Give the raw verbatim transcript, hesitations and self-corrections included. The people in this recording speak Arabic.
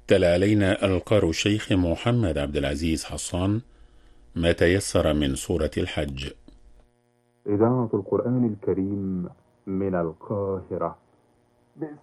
تلا علينا القار الشيخ محمد عبد العزيز حصان ما تيسر من سورة الحج. إذاعة القرآن الكريم من القاهرة.